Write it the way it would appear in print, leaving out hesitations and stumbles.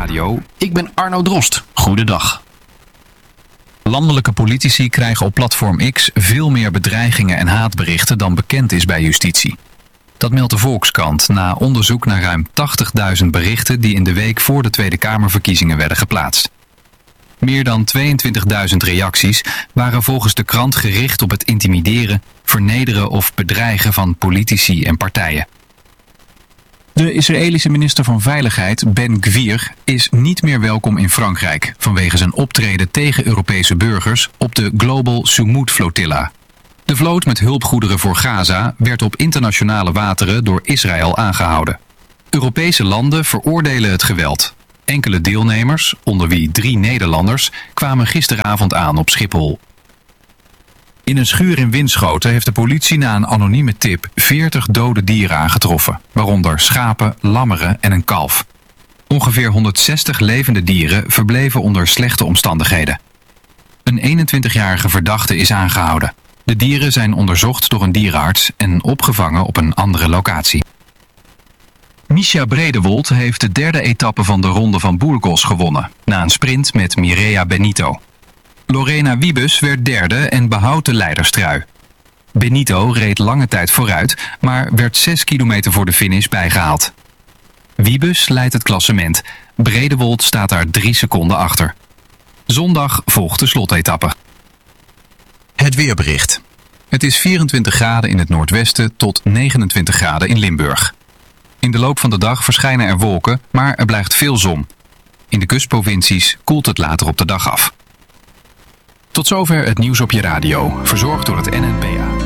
Radio. Ik ben Arno Drost. Goedendag. Landelijke politici krijgen op platform X veel meer bedreigingen en haatberichten dan bekend is bij justitie. Dat meldt de Volkskrant na onderzoek naar ruim 80.000 berichten die in de week voor de Tweede Kamerverkiezingen werden geplaatst. Meer dan 22.000 reacties waren volgens de krant gericht op het intimideren, vernederen of bedreigen van politici en partijen. De Israëlische minister van Veiligheid, Ben Gvir, is niet meer welkom in Frankrijk vanwege zijn optreden tegen Europese burgers op de Global Sumud Flotilla. De vloot met hulpgoederen voor Gaza werd op internationale wateren door Israël aangehouden. Europese landen veroordelen het geweld. Enkele deelnemers, onder wie 3 Nederlanders, kwamen gisteravond aan op Schiphol. In een schuur in Winschoten heeft de politie na een anonieme tip 40 dode dieren aangetroffen, waaronder schapen, lammeren en een kalf. Ongeveer 160 levende dieren verbleven onder slechte omstandigheden. Een 21-jarige verdachte is aangehouden. De dieren zijn onderzocht door een dierenarts en opgevangen op een andere locatie. Mischa Bredewold heeft de 3e etappe van de Ronde van Burgos gewonnen, na een sprint met Mireia Benito. Lorena Wiebes werd 3e en behoudt de leiderstrui. Benito reed lange tijd vooruit, maar werd 6 kilometer voor de finish bijgehaald. Wiebes leidt het klassement. Bredewold staat daar 3 seconden achter. Zondag volgt de slotetappe. Het weerbericht. Het is 24 graden in het noordwesten tot 29 graden in Limburg. In de loop van de dag verschijnen er wolken, maar er blijft veel zon. In de kustprovincies koelt het later op de dag af. Tot zover het nieuws op je radio, verzorgd door het NNPA.